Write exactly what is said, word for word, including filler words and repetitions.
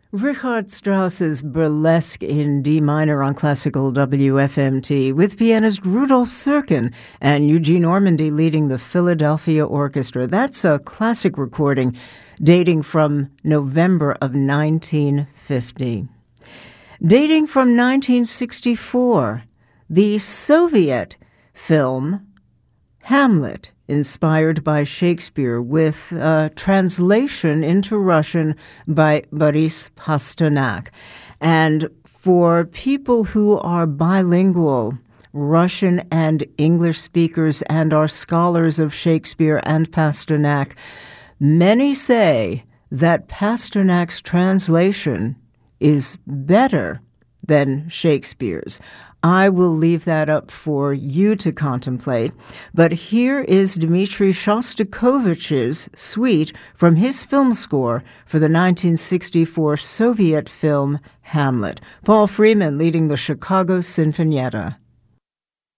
Richard Strauss's Burlesque in D minor on classical W F M T, with pianist Rudolf Serkin and Eugene Ormandy leading the Philadelphia Orchestra. That's a classic recording dating from November of nineteen fifty. Dating from nineteen sixty-four, the Soviet film Hamlet, inspired by Shakespeare, with a translation into Russian by Boris Pasternak. And for people who are bilingual, Russian and English speakers, and are scholars of Shakespeare and Pasternak, many say that Pasternak's translation is better than Shakespeare's. I will leave that up for you to contemplate. But here is Dmitri Shostakovich's suite from his film score for the nineteen sixty-four Soviet film Hamlet. Paul Freeman leading the Chicago Sinfonietta.